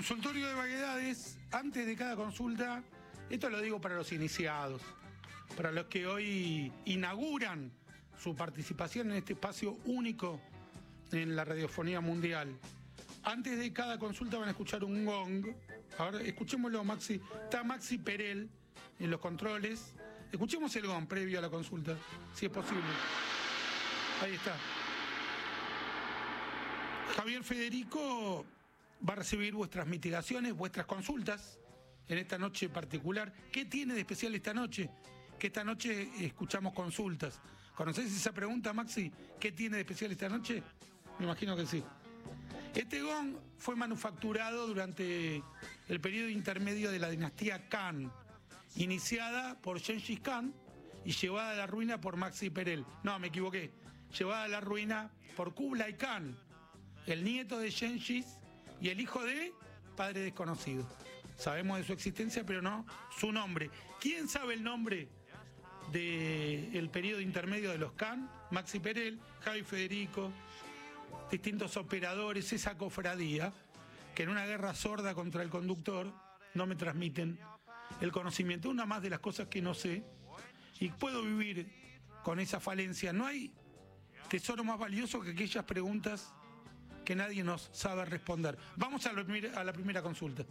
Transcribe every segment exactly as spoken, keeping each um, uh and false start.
Consultorio de vaguedades, antes de cada consulta, esto lo digo para los iniciados, para los que hoy inauguran su participación en este espacio único en la radiofonía mundial. Antes de cada consulta van a escuchar un gong. Ahora escuchémoslo, Maxi. Está Maxi Perel en los controles. Escuchemos el gong previo a la consulta, si es posible. Ahí está. Javier Federico va a recibir vuestras mitigaciones, vuestras consultas en esta noche particular. ¿Qué tiene de especial esta noche? Que esta noche escuchamos consultas. ¿Conocés esa pregunta, Maxi? ¿Qué tiene de especial esta noche? Me imagino que sí. Este gong fue manufacturado durante el periodo intermedio de la dinastía Khan, iniciada por Gengis Khan y llevada a la ruina por Maxi Perel. No, me equivoqué. Llevada a la ruina por Kublai Khan, el nieto de Gengis y el hijo de padre desconocido. Sabemos de su existencia, pero no su nombre. ¿Quién sabe el nombre del periodo intermedio de los Khan? Maxi Perel, Javi Federico, distintos operadores, esa cofradía que en una guerra sorda contra el conductor no me transmiten el conocimiento. Una más de las cosas que no sé y puedo vivir con esa falencia. No hay tesoro más valioso que aquellas preguntas que nadie nos sabe responder. Vamos a la primera, a la primera consulta.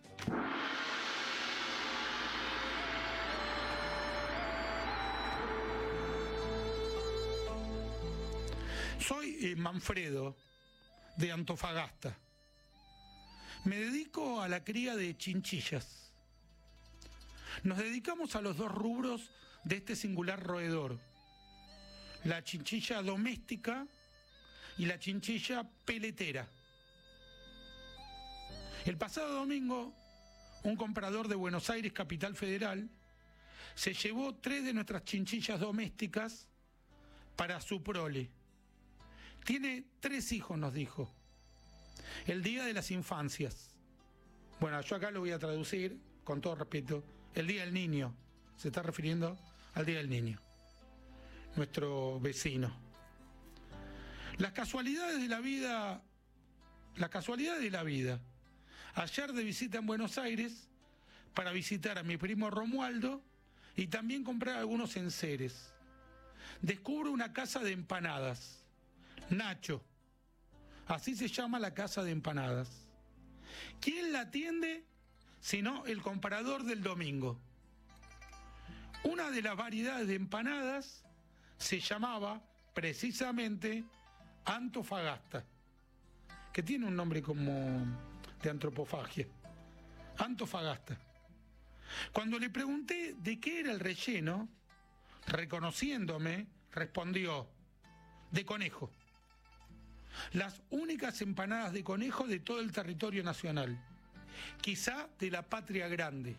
Soy eh, Manfredo, de Antofagasta. Me dedico a la cría de chinchillas. Nos dedicamos a los dos rubros de este singular roedor: la chinchilla doméstica y la chinchilla peletera. El pasado domingo, un comprador de Buenos Aires, capital federal, se llevó tres de nuestras chinchillas domésticas para su prole. Tiene tres hijos, nos dijo. El día de las infancias. Bueno, yo acá lo voy a traducir, con todo respeto. El día del niño. Se está refiriendo al día del niño. Nuestro vecino. Las casualidades de la vida, las casualidades de la vida. Ayer de visita en Buenos Aires para visitar a mi primo Romualdo y también comprar algunos enseres. Descubro una casa de empanadas. Nacho. Así se llama la casa de empanadas. ¿Quién la atiende? Sino el comprador del domingo. Una de las variedades de empanadas se llamaba precisamente Antofagasta, que tiene un nombre como de antropofagia. Antofagasta. Cuando le pregunté de qué era el relleno, reconociéndome, respondió: de conejo. Las únicas empanadas de conejo de todo el territorio nacional, quizá de la patria grande.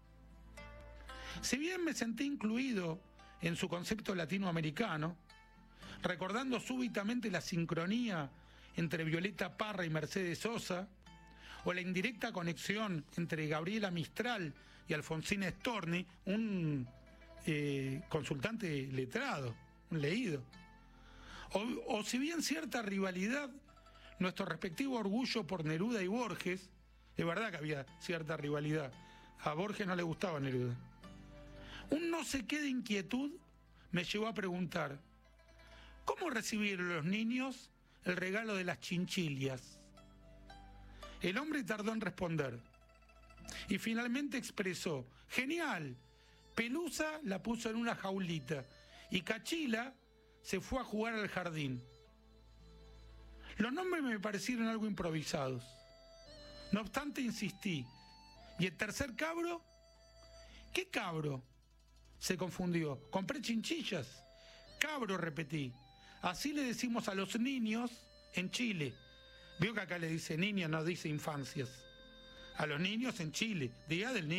Si bien me sentí incluido en su concepto latinoamericano, recordando súbitamente la sincronía entre Violeta Parra y Mercedes Sosa, o la indirecta conexión entre Gabriela Mistral y Alfonsina Storni, un eh, consultante letrado, un leído. O, o si bien cierta rivalidad, nuestro respectivo orgullo por Neruda y Borges, es verdad que había cierta rivalidad, a Borges no le gustaba Neruda. Un no sé qué de inquietud me llevó a preguntar: ¿cómo recibieron los niños el regalo de las chinchillas? El hombre tardó en responder y finalmente expresó: genial, Pelusa la puso en una jaulita y Cachila se fue a jugar al jardín. Los nombres me parecieron algo improvisados. No obstante, insistí. ¿Y el tercer cabro? ¿Qué cabro? Se confundió. Compré chinchillas. Cabro, repetí. Así le decimos a los niños en Chile. Veo que acá le dice niños, no dice infancias. A los niños en Chile. Día del niño.